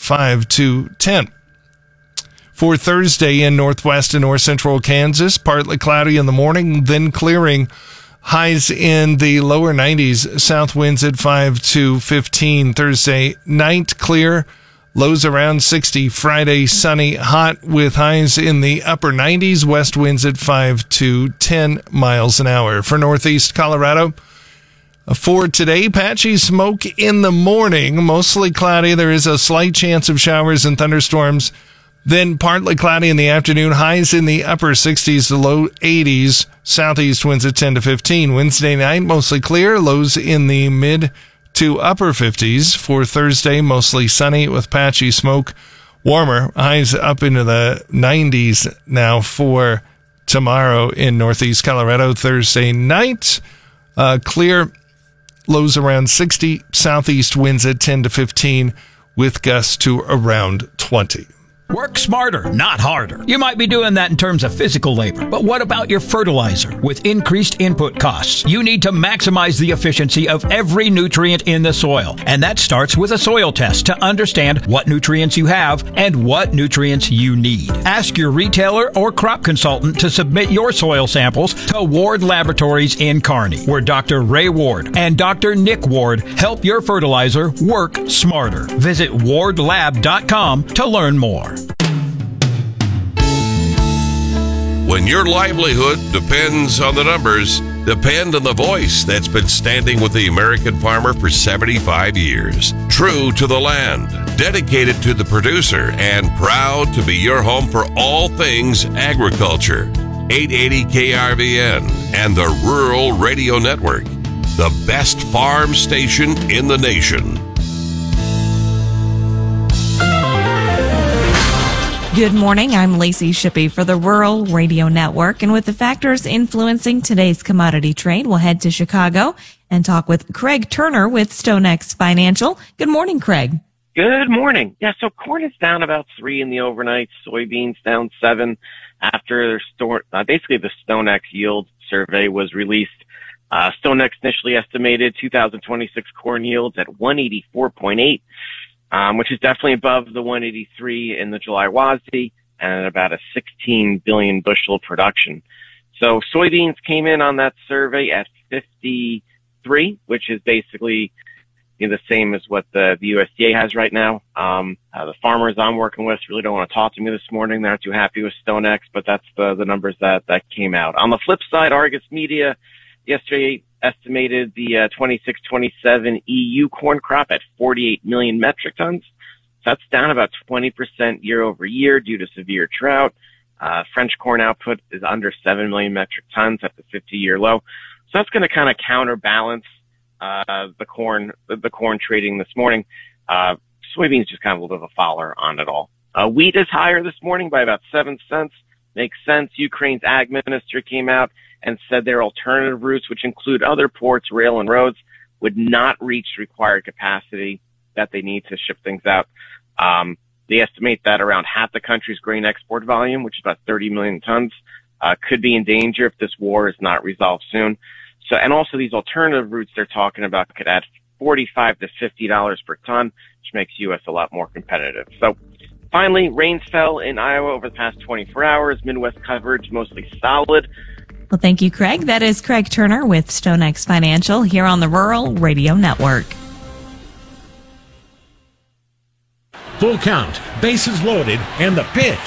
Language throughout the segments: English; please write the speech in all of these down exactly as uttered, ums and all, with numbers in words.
five to ten. For Thursday in northwest and north central Kansas, partly cloudy in the morning, then clearing. Highs in the lower nineties, south winds at five to fifteen. Thursday night, clear. Lows around sixty. Friday, sunny, hot with highs in the upper nineties, west winds at five to ten miles an hour. For northeast Colorado, for today, patchy smoke in the morning, mostly cloudy. There is a slight chance of showers and thunderstorms. Then partly cloudy in the afternoon, highs in the upper sixties to low eighties, southeast winds at ten to fifteen. Wednesday night, mostly clear, lows in the mid to upper fifties. For Thursday, mostly sunny with patchy smoke, warmer, highs up into the nineties now for tomorrow in northeast Colorado. Thursday night, uh, clear, lows around sixty, southeast winds at ten to fifteen with gusts to around twenty. Work smarter, not harder. You might be doing that in terms of physical labor, but what about your fertilizer? With increased input costs, you need to maximize the efficiency of every nutrient in the soil. And that starts with a soil test to understand what nutrients you have and what nutrients you need. Ask your retailer or crop consultant to submit your soil samples to Ward Laboratories in Kearney, where Doctor Ray Ward and Doctor Nick Ward help your fertilizer work smarter. Visit ward lab dot com to learn more. When your livelihood depends on the numbers, depend on the voice that's been standing with the American farmer for seventy-five years. True to the land, dedicated to the producer, and proud to be your home for all things agriculture. eight eighty K R V N and the Rural Radio Network, the best farm station in the nation. Good morning. I'm Lacey Shippey for the Rural Radio Network. And with the factors influencing today's commodity trade, we'll head to Chicago and talk with Craig Turner with StoneX Financial. Good morning, Craig. Good morning. Yeah, so corn is down about three in the overnight. Soybeans down seven after their store, uh, basically the StoneX yield survey was released. Uh, StoneX initially estimated two thousand twenty-six corn yields at one eighty-four point eight. Um, which is definitely above the one eighty-three in the July W A S D and about a sixteen billion bushel production. So soybeans came in on that survey at fifty-three, which is basically you know, the same as what the, the U S D A has right now. Um, uh, the farmers I'm working with really don't want to talk to me this morning. They're not too happy with StoneX, but that's the, the numbers that, that came out. On the flip side, Argus Media yesterday estimated the uh, twenty-six twenty-seven E U corn crop at forty-eight million metric tons. So that's down about twenty percent year over year due to severe drought. Uh, French corn output is under seven million metric tons at the fifty-year low. So that's going to kind of counterbalance uh, the corn the corn trading this morning. Uh, soybeans just kind of a little bit of a follower on it all. Uh, wheat is higher this morning by about seven cents. Makes sense. Ukraine's ag minister came out and said their alternative routes, which include other ports, rail, and roads, would not reach required capacity that they need to ship things out. Um, they estimate that around half the country's grain export volume, which is about thirty million tons, uh, could be in danger if this war is not resolved soon. So, and also these alternative routes they're talking about could add forty-five to fifty dollars per ton, which makes U S a lot more competitive. So, finally, rains fell in Iowa over the past twenty-four hours. Midwest coverage mostly solid. Well, thank you, Craig. That is Craig Turner with StoneX Financial here on the Rural Radio Network. Full count, bases loaded, and the pitch.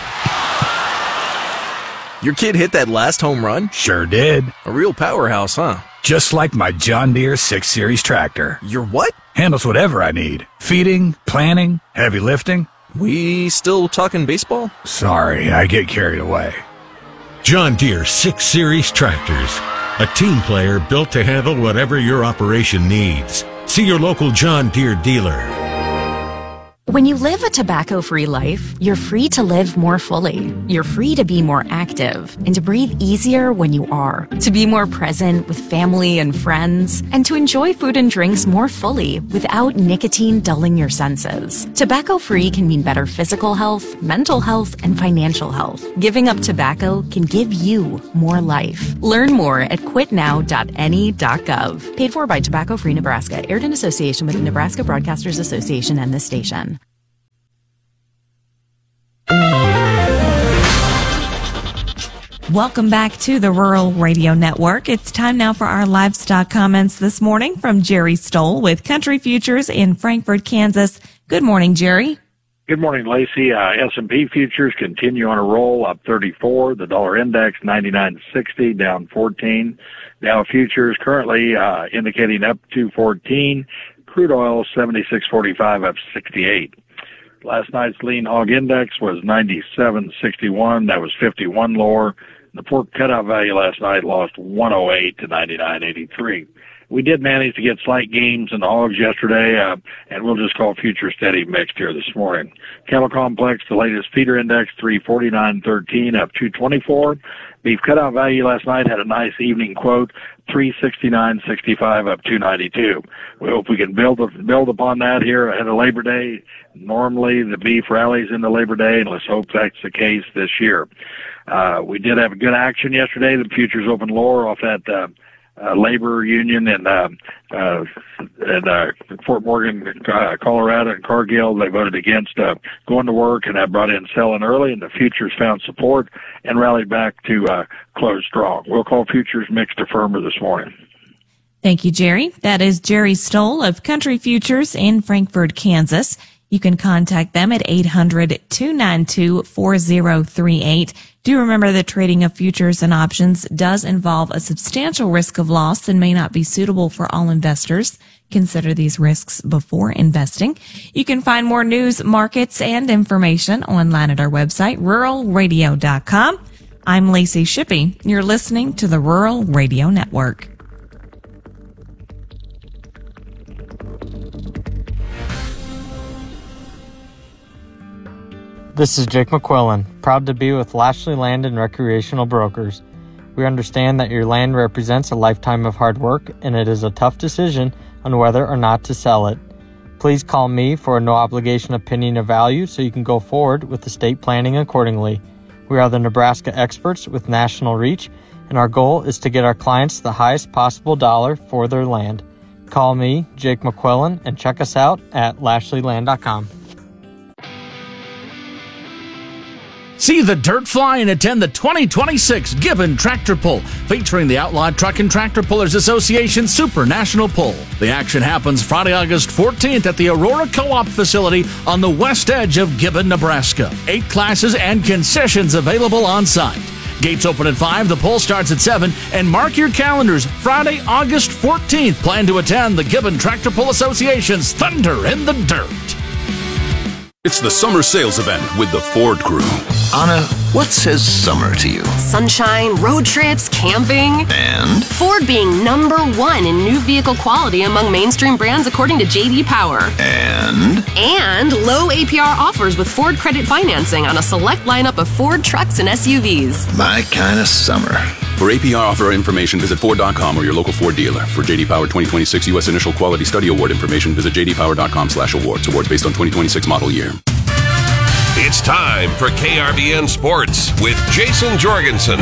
Your kid hit that last home run? Sure did. A real powerhouse, huh? Just like my John Deere six series tractor. Your what? Handles whatever I need. Feeding, planting, heavy lifting. We still talking baseball? Sorry, I get carried away. John Deere six series tractors. A team player built to handle whatever your operation needs. See your local John Deere dealer. When you live a tobacco-free life, you're free to live more fully. You're free to be more active and to breathe easier when you are, to be more present with family and friends, and to enjoy food and drinks more fully without nicotine dulling your senses. Tobacco-free can mean better physical health, mental health, and financial health. Giving up tobacco can give you more life. Learn more at quit now dot N E dot gov. Paid for by Tobacco Free Nebraska. Aired in association with the Nebraska Broadcasters Association and this station. Welcome back to the Rural Radio Network. It's time now for our livestock comments this morning from Jerry Stoll with Country Futures in Frankfort, Kansas. Good morning, Jerry. Good morning, Lacey. Uh, S and P futures continue on a roll, up thirty-four. The dollar index ninety-nine sixty, down fourteen. Dow futures currently uh, indicating up to fourteen. Crude oil seventy-six forty-five, up sixty-eight. Last night's lean hog index was ninety-seven sixty-one. That was fifty-one lower. The pork cutout value last night lost one oh eight to ninety-nine eighty-three. We did manage to get slight gains in the hogs yesterday, uh, and we'll just call future steady mixed here this morning. Cattle complex, the latest feeder index, three forty-nine thirteen, up two twenty-four. Beef cutout value last night had a nice evening quote, three sixty-nine sixty-five, up two ninety-two. We hope we can build build upon that here ahead of Labor Day. Normally the beef rallies into Labor Day, and let's hope that's the case this year. Uh, we did have a good action yesterday. The futures opened lower off that uh, uh, labor union in uh, uh, in uh, Fort Morgan, uh, Colorado, and Cargill. They voted against uh, going to work, and that brought in selling early, and the futures found support and rallied back to uh, close strong. We'll call futures mixed to firmer this morning. Thank you, Jerry. That is Jerry Stoll of Country Futures in Frankfort, Kansas. You can contact them at eight hundred, two nine two, four oh three eight. Do remember that trading of futures and options does involve a substantial risk of loss and may not be suitable for all investors. Consider these risks before investing. You can find more news, markets, and information online at our website, rural radio dot com. I'm Lacey Shippey. You're listening to the Rural Radio Network. This is Jake McQuillan, proud to be with Lashley Land and Recreational Brokers. We understand that your land represents a lifetime of hard work, and it is a tough decision on whether or not to sell it. Please call me for a no-obligation opinion of value so you can go forward with estate planning accordingly. We are the Nebraska experts with national reach, and our goal is to get our clients the highest possible dollar for their land. Call me, Jake McQuillan, and check us out at lashley land dot com. See the dirt fly and attend the twenty twenty-six Gibbon Tractor Pull, featuring the Outlawed Truck and Tractor Pullers Association Super National Pull. The action happens Friday, August fourteenth at the Aurora Co-op facility on the west edge of Gibbon, Nebraska. Eight classes and concessions available on site. Gates open at five, the pull starts at seven, and mark your calendars, Friday, August fourteenth. Plan to attend the Gibbon Tractor Pull Association's Thunder in the Dirt. It's the summer sales event with the Ford Crew. Anna, what says summer to you? Sunshine, road trips, camping. And? Ford being number one in new vehicle quality among mainstream brands according to J D Power. And? And low A P R offers with Ford credit financing on a select lineup of Ford trucks and S U Vs. My kind of summer. For A P R offer information, visit Ford dot com or your local Ford dealer. For J D Power twenty twenty-six U S Initial Quality Study Award information, visit j d power dot com slash awards. Awards based on twenty twenty-six model year. It's time for K R B N Sports with Jason Jorgensen.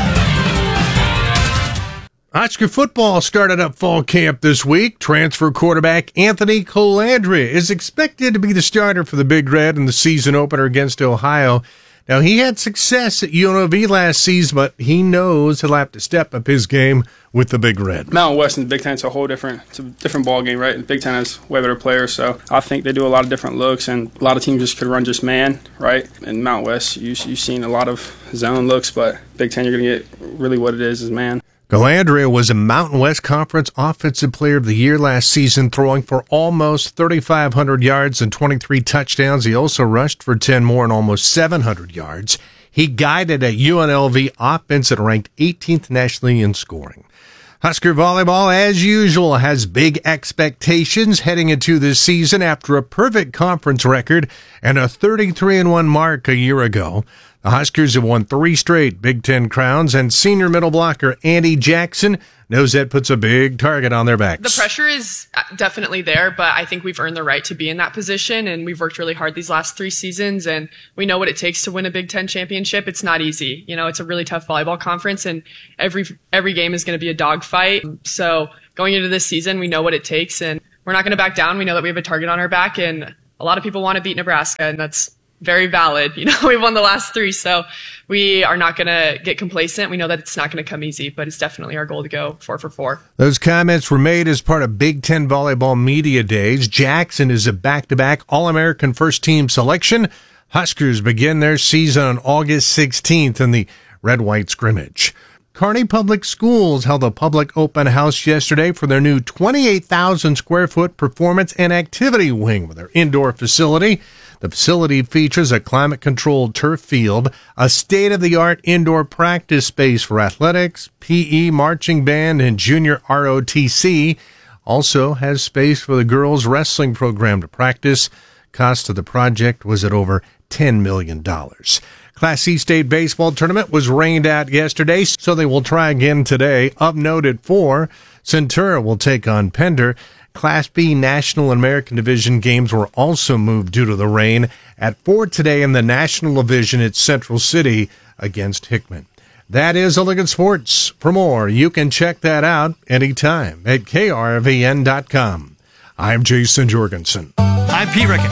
Husker football started up fall camp this week. Transfer quarterback Anthony Colandrea is expected to be the starter for the Big Red in the season opener against Ohio. Now, he had success at U N L V last season, but he knows he'll have to step up his game with the Big Red. Mountain West and the Big Ten is a whole different, it's a different ball game, right? The Big Ten has way better players, so I think they do a lot of different looks, and a lot of teams just could run just man, right? In Mountain West, you, you've seen a lot of zone looks, but Big Ten, you're going to get really what it is is man. Colandrea was a Mountain West Conference Offensive Player of the Year last season, throwing for almost thirty-five hundred yards and twenty-three touchdowns. He also rushed for ten more and almost seven hundred yards. He guided a U N L V offense that ranked eighteenth nationally in scoring. Husker volleyball, as usual, has big expectations heading into this season after a perfect conference record and a thirty-three and one mark a year ago. The Huskers have won three straight Big Ten crowns, and senior middle blocker Andy Jackson knows that puts a big target on their backs. The pressure is definitely there, but I think we've earned the right to be in that position, and we've worked really hard these last three seasons, and we know what it takes to win a Big Ten championship. It's not easy. You know, it's a really tough volleyball conference, and every every game is going to be a dogfight. So going into this season, we know what it takes, and we're not going to back down. We know that we have a target on our back, and a lot of people want to beat Nebraska, and that's very valid. You know, we've won the last three, so we are not going to get complacent. We know that it's not going to come easy, but it's definitely our goal to go four for four. Those comments were made as part of Big Ten Volleyball Media Days. Jackson is a back-to-back All-American first-team selection. Huskers begin their season on August sixteenth in the red-white scrimmage. Kearney Public Schools held a public open house yesterday for their new twenty-eight thousand square foot performance and activity wing with their indoor facility. The facility features a climate-controlled turf field, a state-of-the-art indoor practice space for athletics, P E, marching band, and junior R O T C. Also has space for the girls' wrestling program to practice. Cost of the project was at over ten million dollars. Class C state baseball tournament was rained out yesterday, so they will try again today. Of note at four, Centura will take on Pender. Class B National and American Division games were also moved due to the rain. At four today in the National Division at Central City against Hickman. That is a look at sports. For more, you can check that out anytime at K R V N dot com. I'm Jason Jorgensen. I'm Pete Rickett.